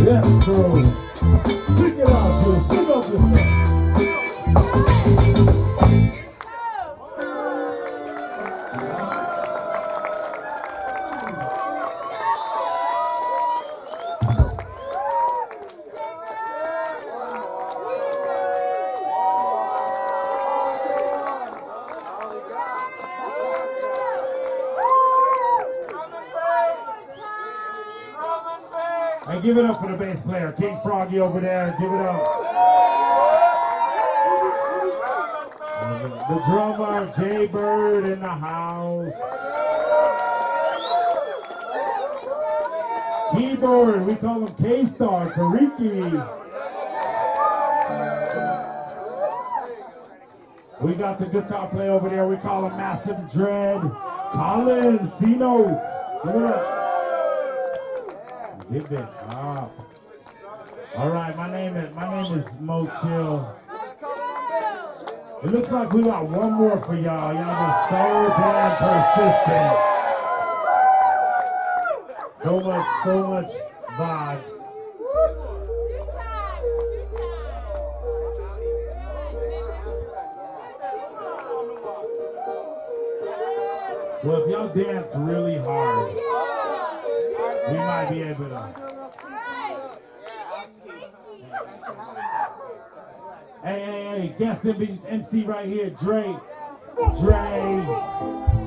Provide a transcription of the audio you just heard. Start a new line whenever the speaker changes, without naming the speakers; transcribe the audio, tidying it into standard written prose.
Yes, bro. Check it out, Jules. Pick up this one. And give it up for the bass player, King Froggy over there. Give it up. The drummer, Jay Bird in the house. Keyboard, we call him K-Star, Kariki. We got the guitar player over there, we call him Massive Dread. Colin, C-Notes. Give it up. Give it up. All right, my name is Mo Chill. It looks like we got one more for y'all. Y'all are so damn persistent. So much vibes. Well, if y'all dance really hard, we might be able to. Hey, guest MC right here, Dre.